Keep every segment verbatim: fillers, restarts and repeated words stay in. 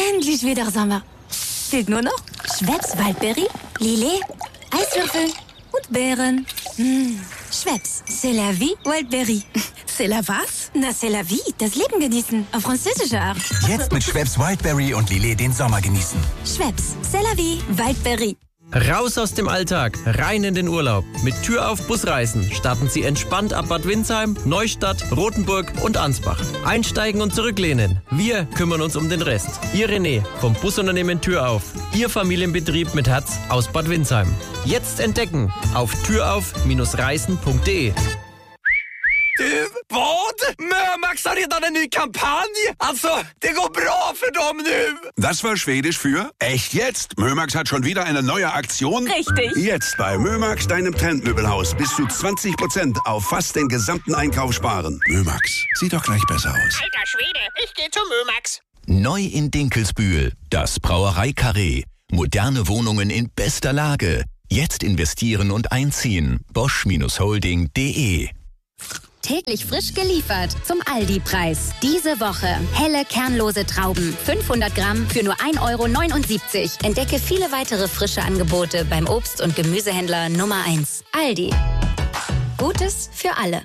Endlich wieder Sommer. Fehlt nur noch Schweppes Waldberry, Lillet, Eiswürfel und Beeren. Mmh. Schweppes, c'est la vie, Waldberry. C'est la was? Na, c'est la vie, das Leben genießen, auf französische Art. Jetzt mit Schweppes Wildberry und Lillet den Sommer genießen. Schweppes, c'est la vie, Waldberry. Raus aus dem Alltag, rein in den Urlaub. Mit Tür auf Busreisen starten Sie entspannt ab Bad Windsheim, Neustadt, Rothenburg und Ansbach. Einsteigen und zurücklehnen. Wir kümmern uns um den Rest. Ihr René vom Busunternehmen Tür auf. Ihr Familienbetrieb mit Herz aus Bad Windsheim. Jetzt entdecken auf türauf Reisen punkt de. Du, vad? Mömax har redan en ny kampanj. Alltså, det går bra för dem nu. Das war Schwedisch für echt jetzt. Mömax hat schon wieder eine neue Aktion. Richtig. Jetzt bei Mömax, deinem Trendmöbelhaus, bis zu zwanzig Prozent auf fast den gesamten Einkauf sparen. Mömax, sieht doch gleich besser aus. Alter Schwede, ich geh zu Mömax. Neu in Dinkelsbühl, das Brauerei-Karree. Moderne Wohnungen in bester Lage. Jetzt investieren und einziehen. bosch Holding punkt de. Täglich frisch geliefert zum Aldi-Preis. Diese Woche helle kernlose Trauben, fünfhundert Gramm für nur ein Euro neunundsiebzig. Entdecke viele weitere frische Angebote beim Obst- und Gemüsehändler Nummer eins. Aldi. Gutes für alle.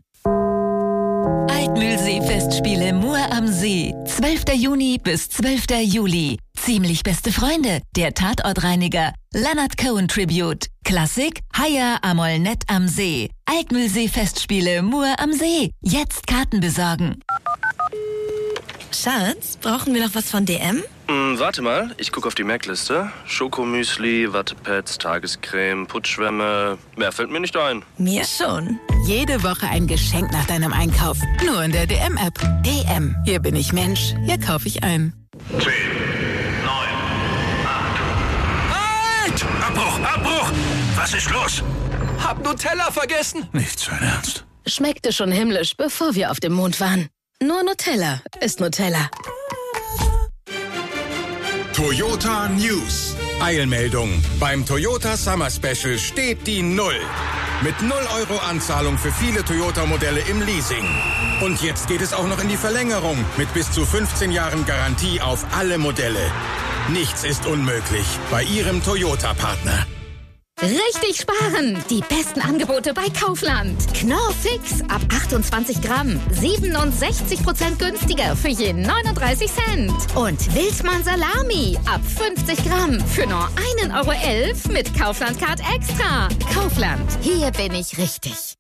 Altmühlsee-Festspiele Mur am See. zwölfter Juni bis zwölfter Juli. Ziemlich beste Freunde, der Tatortreiniger, Leonard Cohen Tribute, Klassik, Haya Amol Nett am See. Altmühlsee-Festspiele Mur am See. Jetzt Karten besorgen. Schatz, brauchen wir noch was von D M? Hm, warte mal, ich gucke auf die Merkliste. Schokomüsli, Wattepads, Tagescreme, Putzschwämme. Mehr fällt mir nicht ein. Mir schon. Jede Woche ein Geschenk nach deinem Einkauf. Nur in der D M-App. D M. Hier bin ich Mensch. Hier kaufe ich ein. zehn, neun, acht. Halt! Abbruch, Abbruch! Was ist los? Hab Nutella vergessen. Nicht sein Ernst. Schmeckte schon himmlisch, bevor wir auf dem Mond waren. Nur Nutella ist Nutella. Toyota News. Eilmeldung. Beim Toyota Summer Special steht die Null. Mit null Euro Anzahlung für viele Toyota-Modelle im Leasing. Und jetzt geht es auch noch in die Verlängerung mit bis zu fünfzehn Jahren Garantie auf alle Modelle. Nichts ist unmöglich bei Ihrem Toyota-Partner. Richtig sparen! Die besten Angebote bei Kaufland. Knorr Fix ab achtundzwanzig Gramm. siebenundsechzig Prozent günstiger für je neununddreißig Cent. Und Wildmann Salami ab fünfzig Gramm für nur ein Euro elf mit Kaufland Card Extra. Kaufland, hier bin ich richtig.